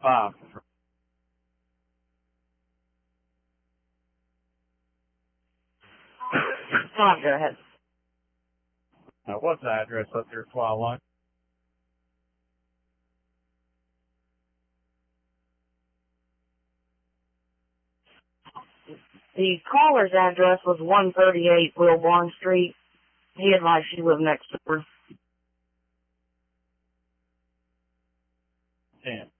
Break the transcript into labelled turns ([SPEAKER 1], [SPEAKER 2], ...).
[SPEAKER 1] 5.
[SPEAKER 2] Go ahead.
[SPEAKER 1] What's the address up there, Twilight?
[SPEAKER 2] The caller's address was 138 Wilborn Street. He advised she lived next door.
[SPEAKER 1] 10.